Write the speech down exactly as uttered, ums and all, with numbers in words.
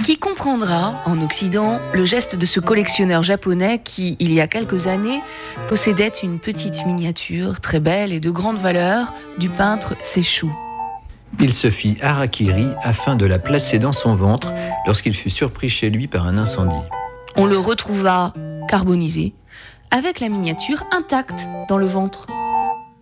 Qui comprendra, en Occident, le geste de ce collectionneur japonais qui, il y a quelques années, possédait une petite miniature très belle et de grande valeur du peintre Seishu. Il se fit harakiri afin de la placer dans son ventre lorsqu'il fut surpris chez lui par un incendie. On le retrouva carbonisé, avec la miniature intacte dans le ventre.